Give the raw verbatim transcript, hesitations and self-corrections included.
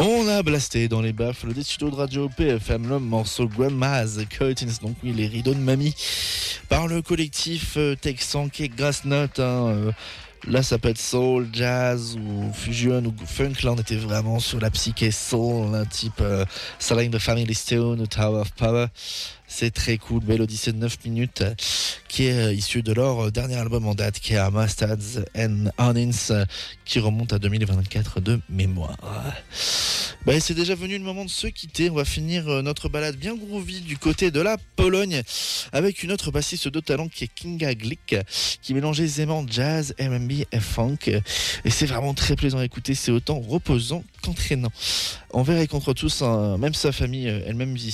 On a blasté dans les baffles des studios de Radio P F M le morceau Grandma's Curtains, donc oui, les rideaux de mamie, par le collectif texan qui est Grassnote. Hein, euh, Là, ça peut être soul, jazz ou fusion ou funk. Là, on était vraiment sur la psyché soul, un type euh, Selling the Family Stone ou Tower of Power. C'est très cool, belle odyssée de neuf minutes euh, qui est euh, issue de leur euh, dernier album en date qui est à Mustards and Onions euh, qui remonte à deux mille vingt-quatre de mémoire. Bah, c'est déjà venu le moment de se quitter. On va finir euh, notre balade bien groovy du côté de la Pologne avec une autre bassiste de talent qui est Kinga Glick qui mélange aisément jazz, R and B et funk. Et c'est vraiment très plaisant à écouter. C'est autant reposant qu'entraînant. Envers et contre tous, hein, même sa famille, elle-même musicienne,